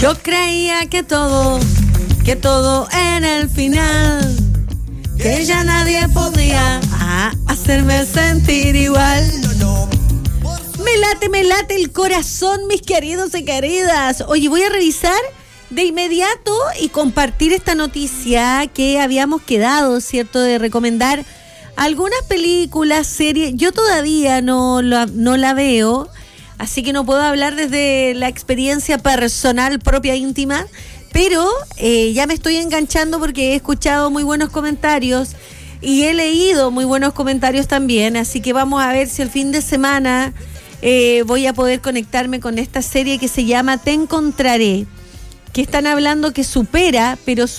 Yo creía que todo en el final, que ya nadie podía hacerme sentir igual. Me late el corazón, mis queridos y queridas. Oye, voy a revisar de inmediato y compartir esta noticia que habíamos quedado, ¿cierto?, de recomendar algunas películas, series. Yo todavía no la veo, así que no puedo hablar desde la experiencia personal propia, íntima, pero ya me estoy enganchando porque he escuchado muy buenos comentarios y he leído muy buenos comentarios también, así que vamos a ver si el fin de semana voy a poder conectarme con esta serie que se llama Te Encontraré, que están hablando que supera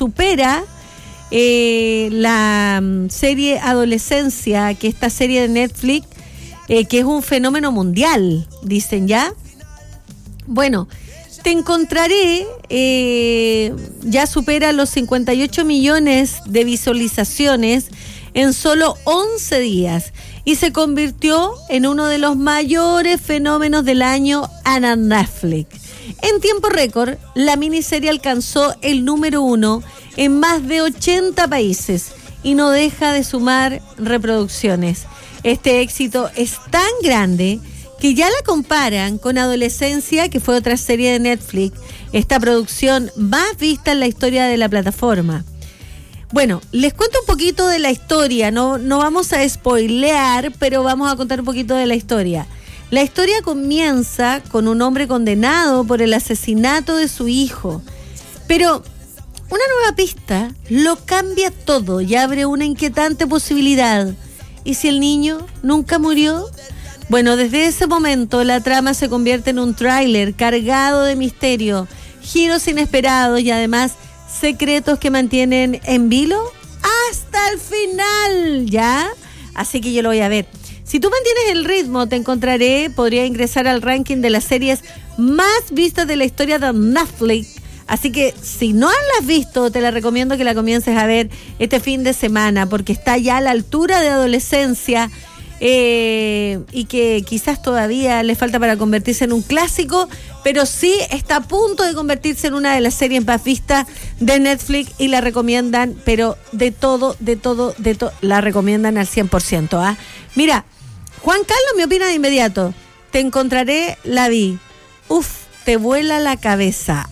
la serie Adolescencia, que esta serie de Netflix, que es un fenómeno mundial, dicen ya. Bueno, Te Encontraré ya supera los 58 millones de visualizaciones en solo 11 días y se convirtió en uno de los mayores fenómenos del año en Netflix. En tiempo récord, la miniserie alcanzó el número 1 en más de 80 países y no deja de sumar reproducciones. Este éxito es tan grande que ya la comparan con Adolescencia, que fue otra serie de Netflix, esta producción más vista en la historia de la plataforma. Bueno, les cuento un poquito de la historia, no vamos a spoilear, pero vamos a contar un poquito de la historia. La historia comienza con un hombre condenado por el asesinato de su hijo, pero una nueva pista lo cambia todo y abre una inquietante posibilidad. ¿Y si el niño nunca murió? Bueno, desde ese momento la trama se convierte en un tráiler cargado de misterio, giros inesperados y además secretos que mantienen en vilo hasta el final, ¿ya? Así que yo lo voy a ver. Si tú mantienes el ritmo, Te Encontraré podría ingresar al ranking de las series más vistas de la historia de Netflix. Así que si no la has visto, te la recomiendo que la comiences a ver este fin de semana, porque está ya a la altura de Adolescencia y que quizás todavía le falta para convertirse en un clásico, pero sí está a punto de convertirse en una de las series más vistas de Netflix y la recomiendan, pero de todo, la recomiendan al 100%. ¿Ah? Mira, Juan Carlos me opina de inmediato. Te Encontraré, la vi. Uf, te vuela la cabeza.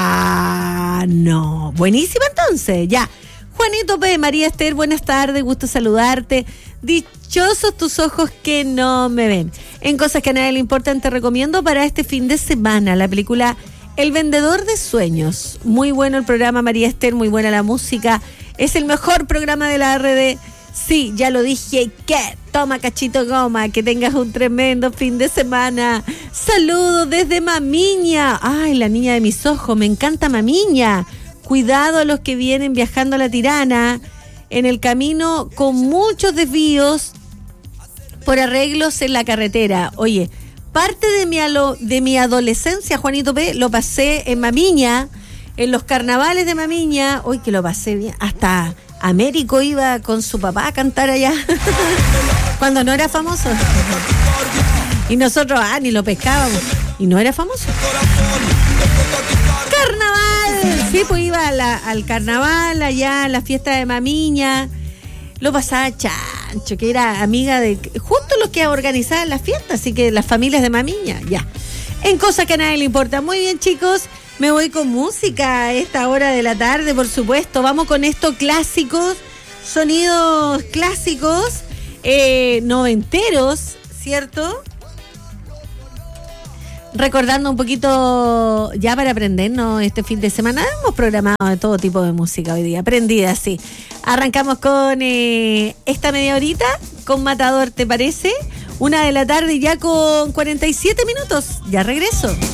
No. Buenísima entonces, ya. Juanito P., María Esther, buenas tardes, gusto saludarte. Dichosos tus ojos que no me ven. En Cosas que a nadie le importan, te recomiendo para este fin de semana la película El Vendedor de Sueños. Muy bueno el programa, María Esther, muy buena la música. Es el mejor programa de la RD. Sí, ya lo dije, que toma cachito goma, que tengas un tremendo fin de semana. Saludos desde Mamiña. Ay, la niña de mis ojos, me encanta Mamiña. Cuidado a los que vienen viajando a La Tirana, en el camino con muchos desvíos por arreglos en la carretera. Oye, parte de mi adolescencia, Juanito P., lo pasé en Mamiña, en los carnavales de Mamiña. Uy, que lo pasé bien, hasta Américo iba con su papá a cantar allá, cuando no era famoso. Y nosotros, ni lo pescábamos, y no era famoso. ¡Carnaval! Sí, pues iba al carnaval, allá a la fiesta de Mamiña. Lo pasaba Chancho, que era amiga de justo los que organizaban las fiestas, así que las familias de Mamiña, ya. En Cosas que a nadie le importa. Muy bien, chicos, me voy con música a esta hora de la tarde, por supuesto. Vamos con estos clásicos, sonidos clásicos, noventeros, ¿cierto? Recordando un poquito ya para aprendernos este fin de semana. Hemos programado de todo tipo de música hoy día, aprendida, sí. Arrancamos con esta media horita con Matador, ¿te parece? 1 de la tarde ya con 47 minutos. Ya regreso.